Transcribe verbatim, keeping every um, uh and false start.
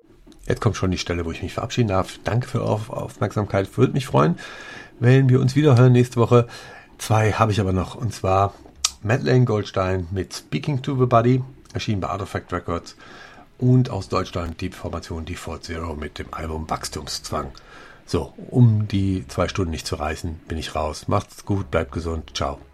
Jetzt kommt schon die Stelle, wo ich mich verabschieden darf. Danke für eure Aufmerksamkeit. Würde mich freuen, wenn wir uns wieder hören nächste Woche. Zwei habe ich aber noch, und zwar Madeleine Goldstein mit Speaking to the Body, erschienen bei Artifact Records, und aus Deutschland die Formation Default Zero mit dem Album Wachstumszwang. So, um die zwei Stunden nicht zu reißen, bin ich raus. Macht's gut, bleibt gesund, ciao.